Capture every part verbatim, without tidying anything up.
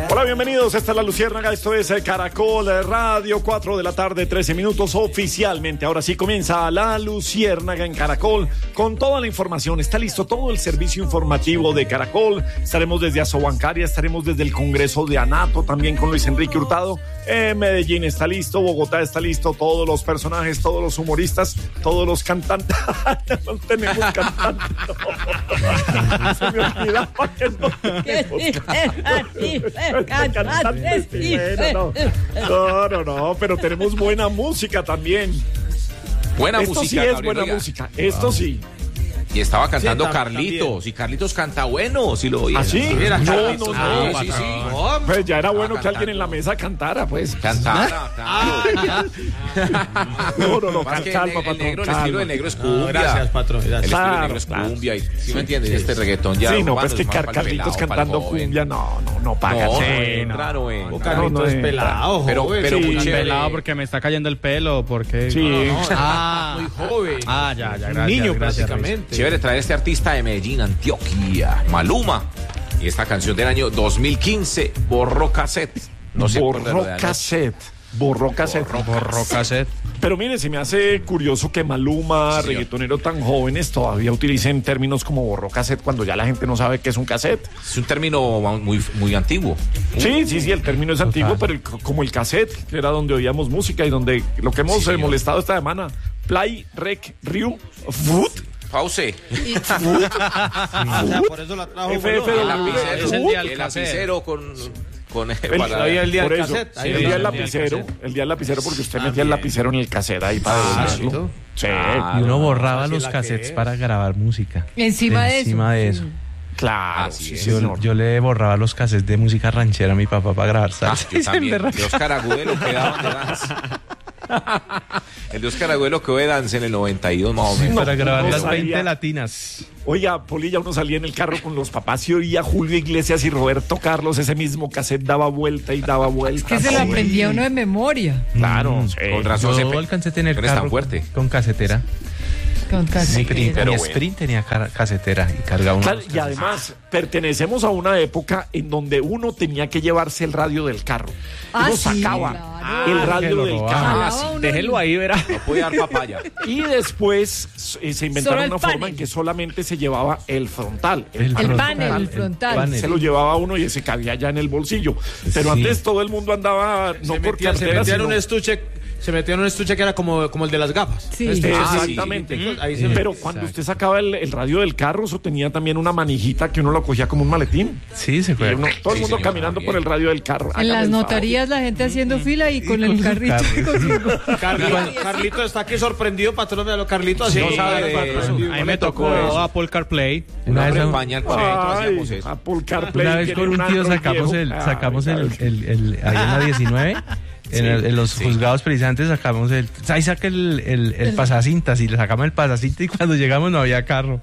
Hola, bienvenidos. Esta es La Luciérnaga. Esto es Caracol Radio, cuatro de la tarde, trece minutos oficialmente. Ahora sí comienza La Luciérnaga en Caracol con toda la información. Está listo todo el servicio informativo de Caracol. Estaremos desde Asobancaria, estaremos desde el Congreso de Anato, también con Luis Enrique Hurtado. Eh, Medellín está listo, Bogotá está listo, todos los personajes, todos los humoristas, todos los cantantes. No tenemos cantantes. No. Se me olvidaba que no tenemos cantantes. Sí, bueno, no. no, no, no, pero tenemos buena música también. Buena Esto música. sí es Gabriel, buena oiga. música, esto wow. sí. Y estaba cantando Sí, Carlitos, también. y Carlitos canta bueno, si lo oía. ¿Ah, sí? Era No, Carlitos, no, ah, no. sí, sí. Pues ya era bueno Ah, que alguien en la mesa cantara, pues. Cantara, claro. No, no, no, Más que calma, el, patrón, el negro, el calma. estilo del negro es cumbia. No, gracias, patrón, gracias. El estilo Claro, del negro es claro. cumbia, y, ¿sí, Sí, me entiendes? sí, Este sí. reggaetón ya Sí, no, urbano pues que es más Car- para el Carlitos pelado, cantando para el joven. cumbia, no, no, no paga. No, Sí, no no. entra, no entra. O Carlitos no, no, es no, pelado, pero- joven. pero Sí. muy chévere. Pelado porque me está cayendo el pelo, porque... Sí. No, no, Ah. muy joven. Ah, ya, ya, Un gracias. niño gracias, prácticamente. Chévere traer este artista de Medellín, Antioquia, Maluma. Y esta canción del año dos mil quince, Borró Cassette. No se acuerda de lo Borró de anoche. cassette. Borró cassette. Borró cassette. Pero mire, se me hace curioso que Maluma, Sí, reggaetonero tan jóvenes, todavía utilicen términos como borró cassette cuando ya la gente no sabe qué es un cassette. Es un término muy, muy antiguo. Sí, sí, sí, el término es antiguo, pero el- como el cassette, que era donde oíamos música y donde lo que hemos Sí, eh, señor. molestado esta semana, play, rec, riu, foot, Pause. Ah, o sea, por eso la trajo. F F, bueno. El Ah, lapicero, es el día del el cassette. lapicero con... con El, para- ahí el día por del eso, cassette, ahí el el día del día del lapicero, cassette. el día del lapicero porque usted Ah, metía el bien. lapicero en el cassette ahí para Ah, devolverlo. Sí, Ah, Y uno no, borraba así los la cassettes que- para grabar música. Encima de Encima de eso. claro, Así sí, es. Yo, señor. yo le borraba los cassettes de música ranchera a mi papá para grabar Ah, salsa. yo Y se también. emberraca. De Oscar Agudelo quedaban de dance. El de Oscar Agudelo quedó de dance en el noventa y dos más o menos. Para grabar no las sabía. veinte latinas. Oiga, Polilla, uno salía en el carro con los papás y oía Julio Iglesias y Roberto Carlos, ese mismo cassette daba vuelta y daba vuelta. Que se lo aprendía uno de memoria. Claro, Mm, sí. Con razón se Yo pe- alcancé a tener no eres tan carro fuerte. con casetera. Con Mi, casetera. mi pero bueno. Sprint tenía car- casetera y cargaba uno. Claro, y además pertenecemos a una época en donde uno tenía que llevarse el radio del carro. Ah, Uno sí, sacaba claro. el que radio lo del robaba. carro. Jalaba sí, uno déjelo el- ahí, verá. No puede dar papaya. Y después eh, se inventaron Solo el una forma panel. en que solamente se llevaba el frontal. El frontal, panel, el frontal. Se lo llevaba uno y ese cabía ya en el bolsillo. Pero Sí. antes todo el mundo andaba no Se por metía, se cartera, metía en sino- un estuche, se metía en un estuche que era como, como el de las gafas. Sí. Estuche, Ah, sí, exactamente. sí, ahí se Pero metía. cuando usted sacaba el, el radio del carro, eso tenía también una manijita que uno lo cogía como un maletín. Sí, se Y fue. uno- todo el Sí, mundo señor, caminando también. por el radio del carro. En Hágame las el favor. notarías la gente haciendo fila y con Y el con su carrito. carro. con su- Carlito, Carlito está aquí sorprendido, patrón de lo Carlito, así Sí, no sabe de patrón. eso. A mí No me le tocó tocó eso. Apple CarPlay. Un Una vez, hombre en un- pañal, con nosotros hacíamos Ay, eso. Apple CarPlay. una vez tiene con un tío Android sacamos viejo. el, Ay, sacamos el, claro. el, el- ahí en la diecinueve. En, el- en los juzgados precisamente sacamos el. Ahí saca el, el, el pasacintas y le sacamos el pasacintas y cuando llegamos no había carro.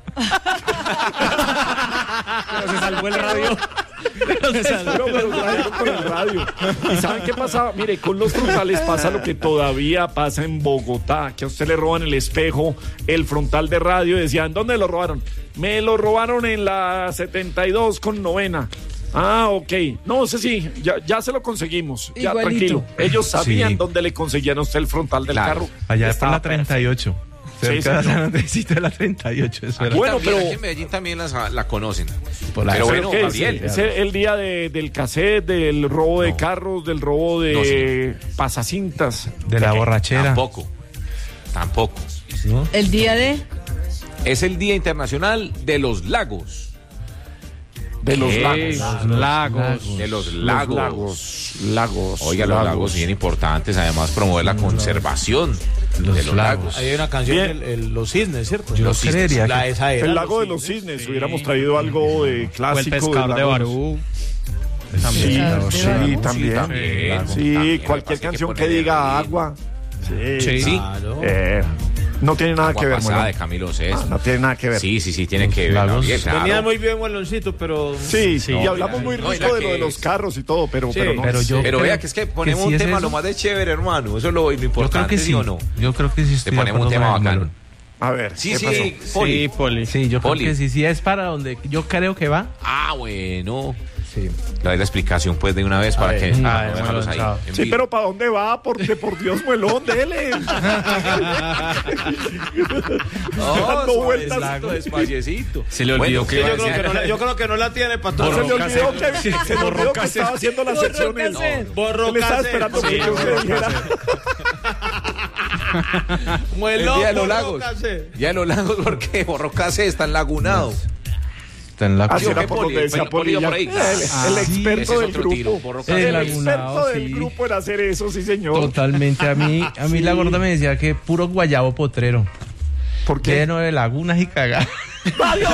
Pero se salvó el radio. Pero, pero trajeron con el radio. ¿Y saben qué pasa? Mire, con los frontales pasa lo que todavía pasa en Bogotá, que a usted le roban el espejo, el frontal de radio, y decían, ¿dónde lo robaron? Me lo robaron en la setenta y dos con novena. Ah, ok. No sé si, ya, ya se lo conseguimos. Ya, Igualito. tranquilo. Ellos sabían Sí. dónde le conseguían a usted el frontal del Claro. carro. Allá por Estaba la treinta y ocho. Sí, Cerca de señor. San Andresito de la treinta y ocho. Eso era. Aquí Bueno, también, pero- aquí en Medellín también las- la conocen. Por la- Pero ¿Pero bueno, qué es? Gabriel. ¿Es el, el día de- del cassette, del robo de No. carros, del robo de No, señor. pasacintas? de la borrachera. Tampoco. Tampoco. ¿no? El día de... Es el Día Internacional de los Lagos. De los ¿Qué? lagos. Los lagos. De los Los lagos. lagos. Lagos. Oiga, los lagos bien importantes. Además, promover la conservación Los de los lagos. lagos. Ahí hay una canción, Bien. el, el- Los Cisnes, ¿cierto? Yo Los cisnes. creería La, que esa era, El lago de Los los cisnes. Hubiéramos traído algo de O el clásico. pescador del de lago Barú. Sí, Pescador sí, de Barú. también. también, Sí, también. cualquier Así que canción que ponerle diga ritmo. agua. Sí. Sí. Sí. Claro. Eh, no tiene nada Agua que ver, pasada Molón. de Camilo Sesto. Ah, no tiene nada que ver. Sí, sí, sí, tiene que ver. lagos. Gabriel, claro. Venía muy bien Gualoncito, pero... Sí, Sí. y No, hablamos mira, muy no, rico mira de lo que de los es- carros y todo, pero, Sí, pero no. pero yo Pero creo vea que es que ponemos sí un es tema eso. lo más de chévere, hermano. Eso es lo Yo creo importante, que ¿sí sí. o no? Yo creo que sí estoy Le de ponemos un acuerdo tema con el bacano. Melón. A ver, Sí, ¿qué sí, pasó? Poli. Sí, Poli. Sí, yo Poli. creo que sí, sí es para donde yo creo que va. Ah, bueno. Sí. Le doy la explicación pues de una vez para ver. que Ah, para no bueno, dejarlos ahí chao. en Sí, vivo. pero ¿para dónde va? Porque por Dios, muelón, dele. Dando vueltas. Despacito, despacito. Se le olvidó que Sí, iba a yo, creo decir- que no la, yo creo que no la tiene, patrón. Se le olvidó cassette. que, se le olvidó que estaba haciendo la Borró sección él. cassette. Borró Él estaba cassette. esperando que Sí, yo le dijera. El Muelón, día de los borró lagos. cassette. Día de los lagos porque Borrocase está enlagunado. Está en la Así Yo era que por Poli- donde decía Poli- Poli iba Polilla. por ahí. El, el Ah, sí, experto ese es del otro tiro, grupo. Borrocase. El El experto lagunado, del sí. grupo en hacer eso, sí, señor. Totalmente. A mí, a mí la gorda me decía que puro guayabo potrero. ¿Por qué? Lleno de lagunas y cagadas. ¡Adiós!